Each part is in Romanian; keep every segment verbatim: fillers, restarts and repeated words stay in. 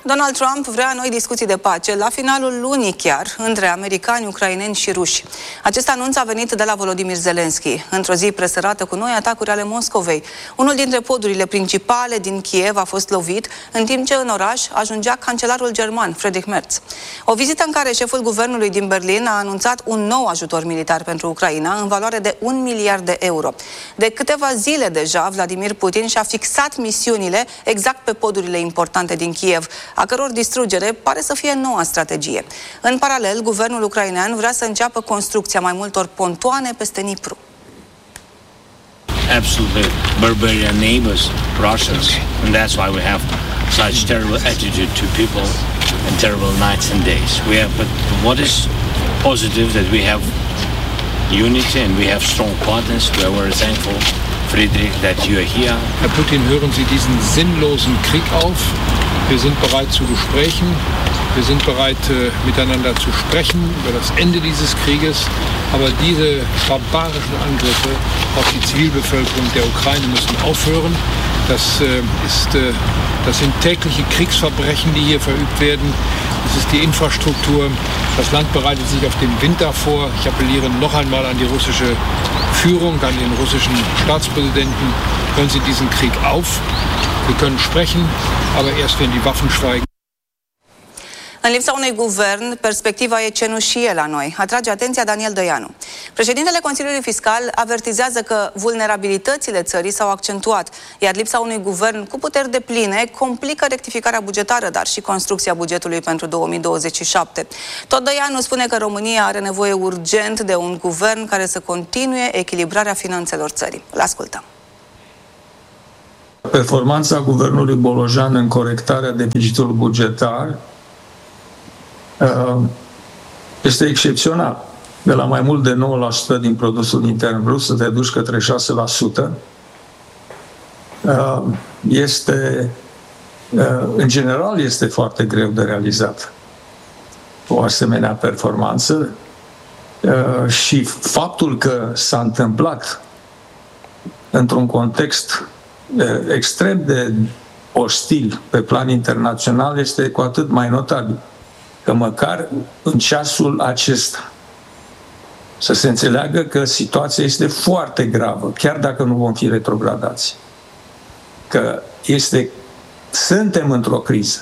Donald Trump vrea noi discuții de pace la finalul lunii chiar între americani, ucraineni și ruși. Acest anunț a venit de la Volodymyr Zelensky, într-o zi presărată cu noi atacuri ale Moscovei. Unul dintre podurile principale din Kiev a fost lovit, în timp ce în oraș ajungea cancelarul german, Friedrich Merz. O vizită în care șeful guvernului din Berlin a anunțat un nou ajutor militar pentru Ucraina în valoare de un miliard de euro. De câteva zile deja, Vladimir Putin și-a fixat misiunile exact pe podurile importante din Kiev, a căror distrugere pare să fie noua strategie. În paralel, guvernul ucrainean vrea să înceapă construcția mai multor pontoane peste Dnipru. Absolutely barbarian neighbors, Russians, and that's why we have such terrible attitude to people and terrible nights and days. We have, but what is positive that we have unity and we have strong partners. We are very thankful, Friedrich, that you are here. Herr Putin, hören Sie diesen sinnlosen Krieg auf. Wir sind bereit zu Gesprächen. Wir sind bereit, äh, miteinander zu sprechen über das Ende dieses Krieges. Aber diese barbarischen Angriffe auf die Zivilbevölkerung der Ukraine müssen aufhören. Das, äh, ist, äh, das sind tägliche Kriegsverbrechen, die hier verübt werden. Das ist die Infrastruktur. Das Land bereitet sich auf den Winter vor. Ich appelliere noch einmal an die russische Führung, an den russischen Staatspräsidenten. Hören Sie diesen Krieg auf. Wir können sprechen, aber erst wenn die Waffen schweigen. În lipsa unui guvern, perspectiva e cenușie la noi, atrage atenția Daniel Dăianu. Președintele Consiliului Fiscal avertizează că vulnerabilitățile țării s-au accentuat, iar lipsa unui guvern cu puteri depline complică rectificarea bugetară, dar și construcția bugetului pentru două mii douăzeci și șapte. Tot Dăianu spune că România are nevoie urgent de un guvern care să continue echilibrarea finanțelor țării. Îl ascultăm. Performanța guvernului Bolojan în corectarea deficitului bugetar este excepțional. De la mai mult de nouă la sută din produsul intern brut să te duci către șase la sută. Este, în general, este foarte greu de realizat o asemenea performanță și faptul că s-a întâmplat într-un context extrem de ostil pe plan internațional este cu atât mai notabil. Că măcar în ceasul acesta să se înțeleagă că situația este foarte gravă, chiar dacă nu vom fi retrogradați. Că este, suntem într-o criză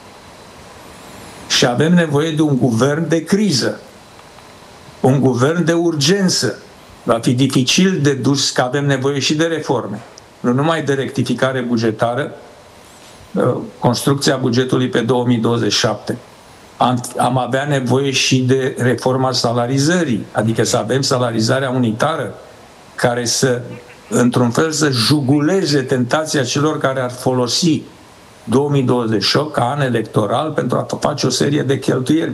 și avem nevoie de un guvern de criză, un guvern de urgență. Va fi dificil de dus, că avem nevoie și de reforme, nu numai de rectificare bugetară, construcția bugetului pe două mii douăzeci și șapte. Am, am avea nevoie și de reforma salarizării, adică să avem salarizarea unitară care să, într-un fel, să juguleze tentația celor care ar folosi două mii douăzeci și opt ca an electoral pentru a face o serie de cheltuieli.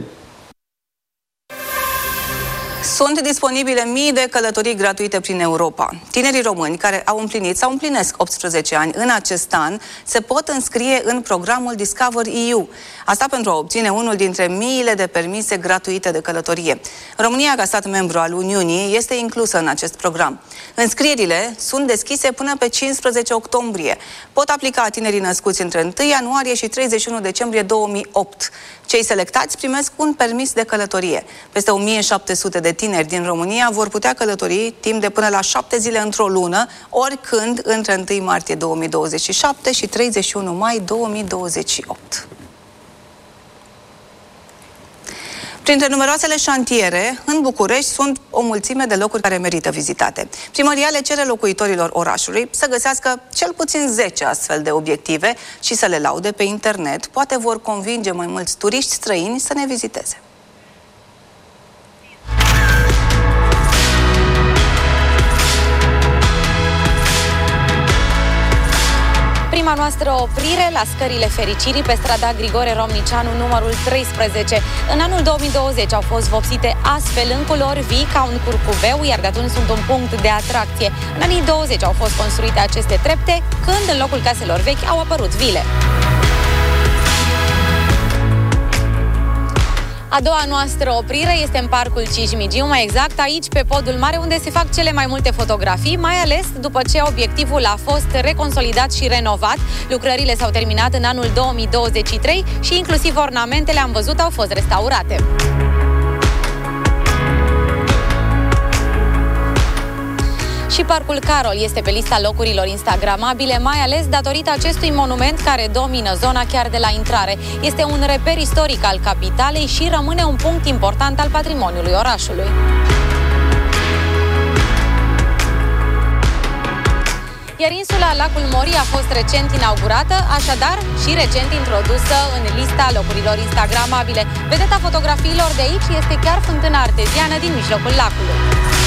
Sunt disponibile mii de călătorii gratuite prin Europa. Tinerii români care au împlinit sau împlinesc optsprezece ani în acest an se pot înscrie în programul Discover E U. Asta pentru a obține unul dintre miile de permise gratuite de călătorie. România, ca stat membru al Uniunii, este inclusă în acest program. Înscrierile sunt deschise până pe cincisprezece octombrie. Pot aplica tinerii născuți între întâi ianuarie și treizeci și unu decembrie două mii opt. Cei selectați primesc un permis de călătorie. Peste o mie șapte sute de tineri din România vor putea călători timp de până la șapte zile într-o lună, oricând între întâi martie două mii douăzeci și șapte și treizeci și unu mai două mii douăzeci și opt. Printre numeroasele șantiere, în București sunt o mulțime de locuri care merită vizitate. Primăria le cere locuitorilor orașului să găsească cel puțin zece astfel de obiective și să le laude pe internet. Poate vor convinge mai mulți turiști străini să ne viziteze. Prima noastră oprire la scările fericirii pe strada Grigore Romnicianu numărul treisprezece. În anul două mii douăzeci au fost vopsite astfel în culori vii ca un curcubeu, iar de atunci sunt un punct de atracție. În anii douăzeci au fost construite aceste trepte, când în locul caselor vechi au apărut vile. A doua noastră oprire este în Parcul Cismigiu, mai exact aici pe Podul Mare, unde se fac cele mai multe fotografii, mai ales după ce obiectivul a fost reconsolidat și renovat. Lucrările s-au terminat în anul două mii douăzeci și trei și inclusiv ornamentele, am văzut, au fost restaurate. Și Parcul Carol este pe lista locurilor instagramabile, mai ales datorită acestui monument care domină zona chiar de la intrare. Este un reper istoric al capitalei și rămâne un punct important al patrimoniului orașului. Iar insula Lacul Mori a fost recent inaugurată, așadar și recent introdusă în lista locurilor instagramabile. Vedeta fotografiilor de aici este chiar fântâna arteziană din mijlocul lacului.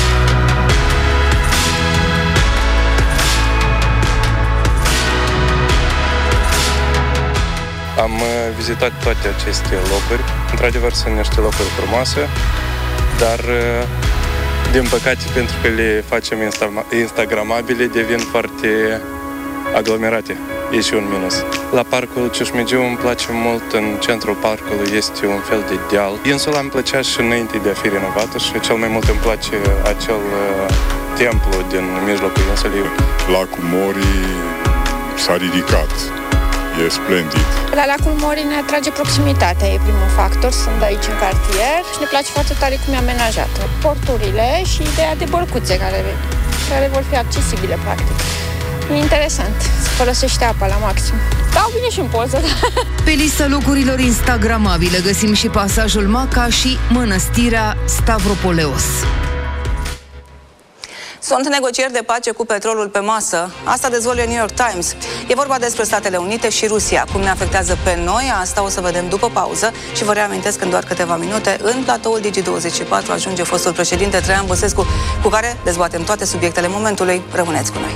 Am vizitat toate aceste locuri. Într-adevăr, sunt niște locuri frumoase, dar, din păcate, pentru că le facem instagramabile, devin foarte aglomerate. E și un minus. La Parcul Cismigiu îmi place mult, în centrul parcului este un fel de deal. Insula îmi plăcea și înainte de a fi renovată și cel mai mult îmi place acel uh, templu din mijlocul insulei. Lacul Mori s-a ridicat. E splendid. La Lacul Mori ne atrage proximitatea, e primul factor. Sunt aici în cartier și ne place foarte tare cum e amenajat. Porturile și ideea de bărcuțe care, care vor fi accesibile, practic. E interesant. Se folosește apa la maxim. Dau bine și în poză. Pe lista locurilor instagramabile găsim și pasajul Maca și Mănăstirea Stavropoleos. Sunt negocieri de pace cu petrolul pe masă. Asta dezvăluie New York Times. E vorba despre Statele Unite și Rusia. Cum ne afectează pe noi, asta o să vedem după pauză și vă reamintesc că în doar câteva minute în platoul Digi douăzeci și patru ajunge fostul președinte Traian Băsescu, cu care dezbatem toate subiectele momentului. Rămâneți cu noi!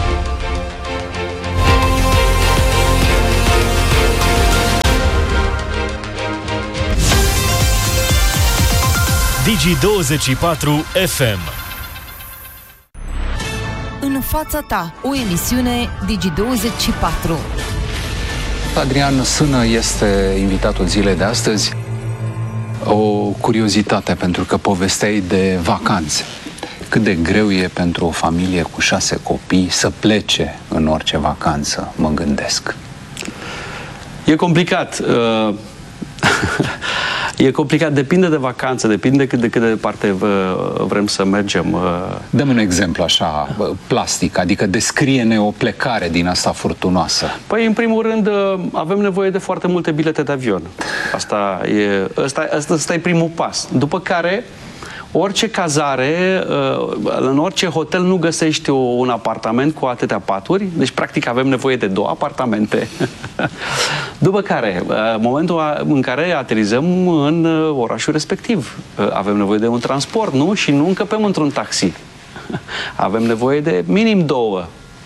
Digi douăzeci și patru F M. În fața ta, o emisiune Digi douăzeci și patru. Adrian Sână este invitatul zilei de astăzi. O curiozitate, pentru că povesteai de vacanțe. Cât de greu e pentru o familie cu șase copii să plece în orice vacanță, mă gândesc. E complicat. Uh... E complicat, depinde de vacanță, depinde cât de cât de departe vrem să mergem. Dăm un exemplu așa, plastic, adică descrie-ne o plecare din asta furtunoasă. Păi, în primul rând, avem nevoie de foarte multe bilete de avion. Asta e, asta, asta, asta e primul pas. După care, orice cazare, în orice hotel nu găsești un apartament cu atâtea paturi, deci practic avem nevoie de două apartamente. După care, în momentul în care aterizăm în orașul respectiv, avem nevoie de un transport, nu? Și nu încăpem într-un taxi. Avem nevoie de minim două.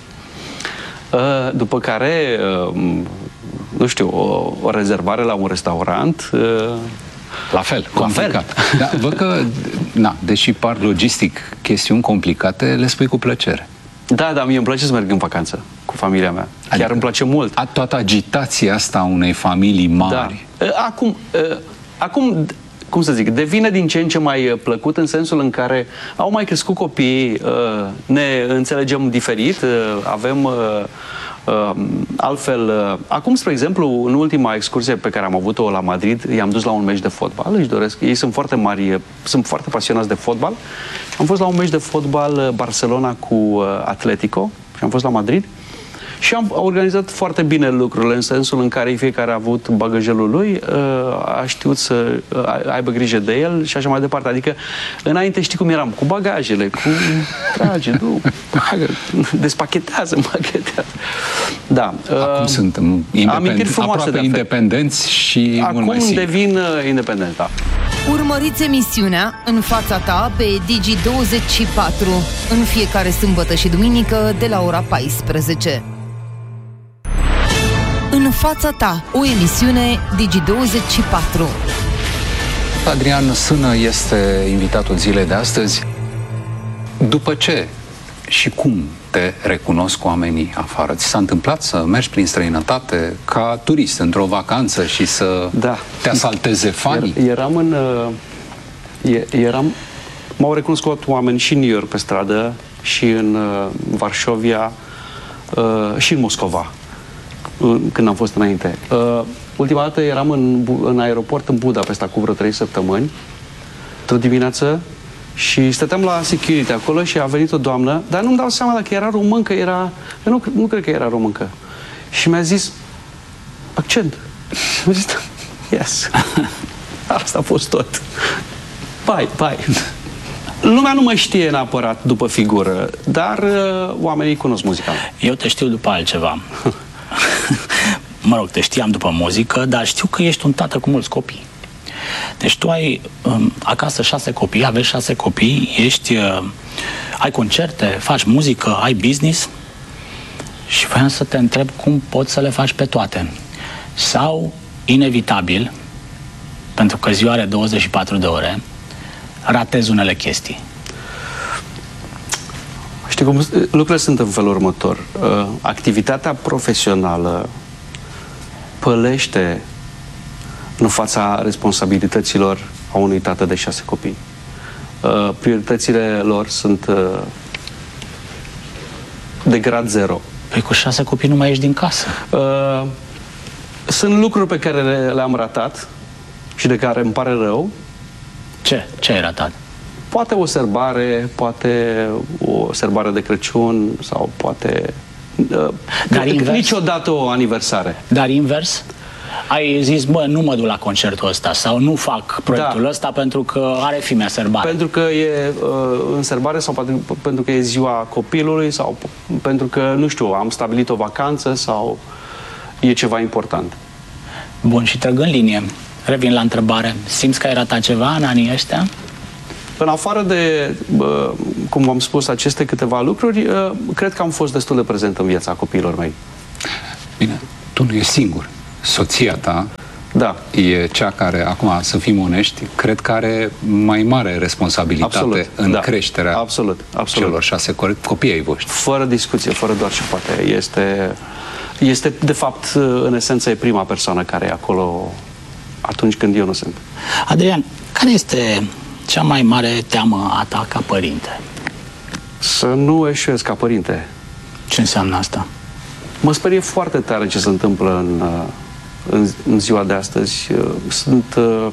După care, nu știu, o, o rezervare la un restaurant. La fel, complicat. Da, văd că, na, deși par logistic chestiuni complicate, le spui cu plăcere. Da, da, mie îmi place să merg în vacanță cu familia mea. Chiar adică îmi place mult. A, toată agitația asta a unei familii mari. Da. Acum, acum, cum să zic, devine din ce în ce mai plăcut în sensul în care au mai crescut copiii, ne înțelegem diferit, avem Uh, altfel, uh, acum, spre exemplu, în ultima excursie pe care am avut-o la Madrid, i-am dus la un meci de fotbal, își doresc, ei sunt foarte mari, sunt foarte pasionați de fotbal. Am fost la un meci de fotbal Barcelona cu uh, Atletico și am fost la Madrid și am organizat foarte bine lucrurile, în sensul în care fiecare a avut bagajelul lui, a știut să aibă grijă de el și așa mai departe. Adică, înainte știi cum eram, cu bagajele, cu trage, nu, despachetează, împachetează. Da. Acum sunt independ... aproape independenți și acum mult mai simplu. devin independenți, da. Urmăriți emisiunea În fața ta pe Digi douăzeci și patru în fiecare sâmbătă și duminică de la ora paisprezece. În fața ta, o emisiune Digi douăzeci și patru. Adrian Sână este invitatul zilei de astăzi. După ce și cum te recunosc oamenii afară. Ți s-a întâmplat să mergi prin străinătate ca turist într-o vacanță și să da. te asalteze fanii? Eram în... Eram... M-au recunoscut oameni și în New York pe stradă, și în uh, Varșovia, uh, și în Moscova, uh, când am fost înainte. Uh, ultima dată eram în, în aeroport în Budapesta cu vreo trei săptămâni, într-o dimineață, și stăteam la security acolo și a venit o doamnă, dar nu-mi dau seama dacă era româncă, era... Eu nu, nu cred că era româncă. Și mi-a zis, accent. Și mi-a zis, yes. Asta a fost tot. Bye, bye. Lumea nu mă știe neapărat după figură, dar uh, oamenii cunosc muzica. Eu te știu după altceva. Mă rog, te știam după muzică, dar știu că ești un tată cu mulți copii. Deci tu ai um, acasă șase copii, aveți șase copii, ești, uh, ai concerte, faci muzică, ai business și vreau să te întreb cum poți să le faci pe toate. Sau, inevitabil, pentru că ziua are douăzeci și patru de ore, ratezi unele chestii. Știi cum lucrurile sunt în felul următor. Uh, activitatea profesională pălește în fața responsabilităților a unui tată de șase copii. Uh, prioritățile lor sunt uh, de grad zero. Păi cu șase copii nu mai ieși din casă. Uh, sunt lucruri pe care le, le-am ratat și de care îmi pare rău. Ce? Ce ai ratat? Poate o sărbare, poate o sărbare de Crăciun sau poate... Uh, Dar invers? Niciodată o aniversare. Dar invers? Ai zis, bă, nu mă duc la concertul ăsta sau nu fac proiectul da. ăsta pentru că are fimea sărbare. Pentru că e uh, în sărbare sau pentru, pentru că e ziua copilului sau pentru că, nu știu, am stabilit o vacanță sau e ceva important. Bun, și trăgând linie, revin la întrebare. Simți că ai ratat ceva în anii ăștia? În afară de, uh, cum v-am spus, aceste câteva lucruri, uh, cred că am fost destul de prezent în viața copiilor mei. Bine, tu nu ești singur. Soția ta da. e cea care, acum să fim onești, cred că are mai mare responsabilitate absolut, în da. creșterea absolut, absolut. celor șase copii ai voștri. Fără discuție, fără doar și poate. Este, este, de fapt, în esență, e prima persoană care e acolo atunci când eu nu sunt. Adrian, care este cea mai mare teamă a ta ca părinte? Să nu eșuez ca părinte. Ce înseamnă asta? Mă sperie foarte tare ce se întâmplă în, în, în ziua de astăzi. Sunt uh,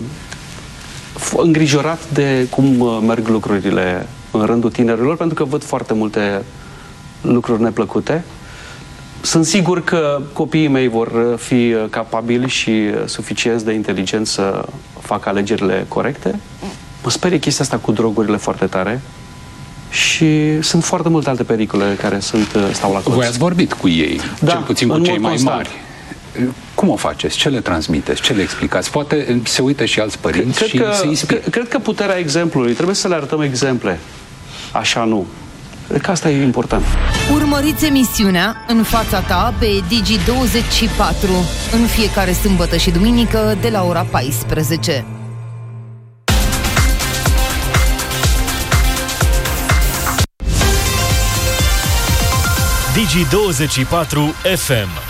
îngrijorat de cum merg lucrurile în rândul tinerilor, pentru că văd foarte multe lucruri neplăcute. Sunt sigur că copiii mei vor fi capabili și suficienți de inteligenți să facă alegerile corecte. Mă sperie chestia asta cu drogurile foarte tare. Și sunt foarte multe alte pericole care sunt, stau la colț. Voi ați vorbit cu ei, da, cel puțin cu cei mai constant. mari. Cum o faceți? Ce le transmiteți? Ce le explicați? Poate se uită și alți părinți cred și că, se inspiră. Cred că puterea exemplului, trebuie să le arătăm exemple. Așa nu. Cred că asta e important. Urmăriți emisiunea În fața ta pe Digi douăzeci și patru în fiecare sâmbătă și duminică de la ora paisprezece. Digi douăzeci și patru F M